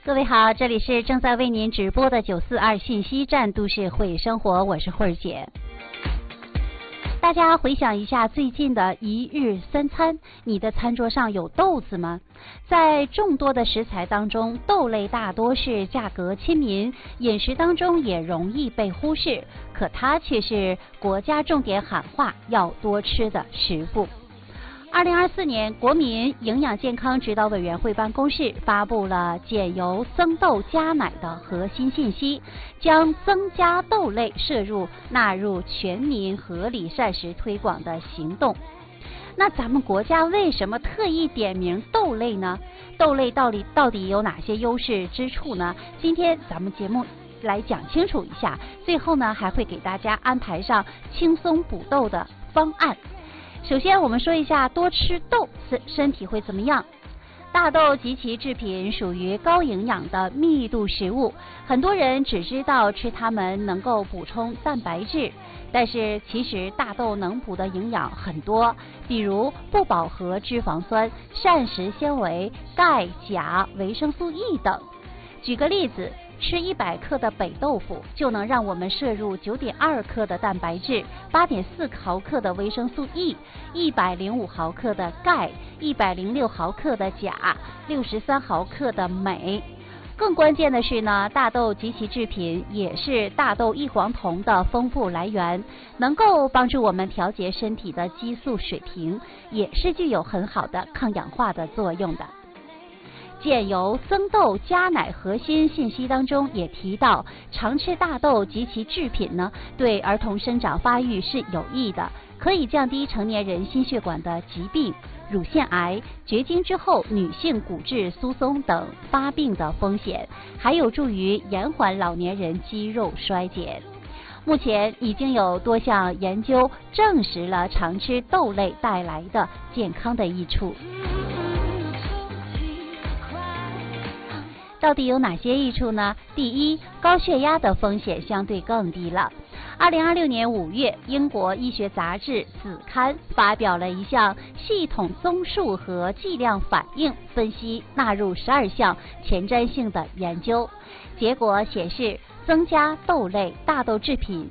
各位好，这里是正在为您直播的942信息站都市会生活，我是慧儿姐。大家回想一下最近的一日三餐，你的餐桌上有豆子吗？在众多的食材当中，豆类大多是价格亲民，饮食当中也容易被忽视，可它却是国家重点喊话要多吃的食物。2024年国民营养健康指导委员会办公室发布了减油增豆加奶的核心信息，将增加豆类纳入全民合理膳食推广的行动。那咱们国家为什么特意点名豆类呢？豆类到底有哪些优势之处呢？今天咱们节目来讲清楚一下，最后呢还会给大家安排上轻松补豆的方案。首先我们说一下多吃豆身体会怎么样。大豆及其制品属于高营养的密度食物，很多人只知道吃它们能够补充蛋白质，但是其实大豆能补的营养很多，比如不饱和脂肪酸、膳食纤维、钙、钾、维生素 E 等。举个例子，吃100克的北豆腐就能让我们摄入9.2克的蛋白质、8.4毫克的维生素 E、105毫克的钙、106毫克的钾、63毫克的镁。更关键的是呢，大豆及其制品也是大豆异黄酮的丰富来源，能够帮助我们调节身体的激素水平，也是具有很好的抗氧化的作用的。减油增豆加奶核心信息当中也提到，常吃大豆及其制品呢，对儿童生长发育是有益的，可以降低成年人心血管的疾病、乳腺癌、绝经之后女性骨质疏松等发病的风险，还有助于延缓老年人肌肉衰减。目前已经有多项研究证实了常吃豆类带来的健康的益处。到底有哪些益处呢？第一，高血压的风险相对更低了。2026年5月，英国医学杂志子刊发表了一项系统综述和剂量反应分析纳入12项前瞻性的研究，结果显示增加豆类、大豆制品